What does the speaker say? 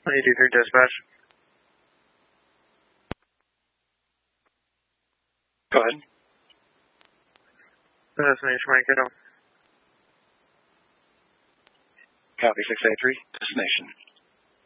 83 dispatch. Go ahead. Destination Mankato. Copy 683, destination.